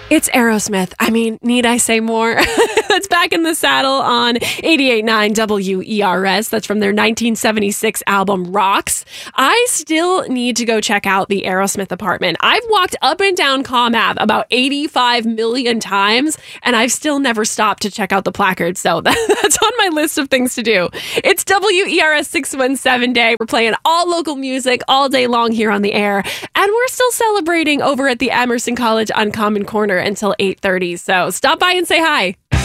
It's Aerosmith. I mean, need I say more? That's Back in the Saddle on 88.9 WERS. That's from their 1976 album Rocks. I still need to go check out the Aerosmith apartment. I've walked up and down Comm Ave about 85 million times, and I've still never stopped to check out the placard. So that's on my list of things to do. It's WERS 617 Day. We're playing all local music all day long here on the air, and we're still celebrating over at the Emerson College Uncommon Corner until 8:30. So stop by and say hi.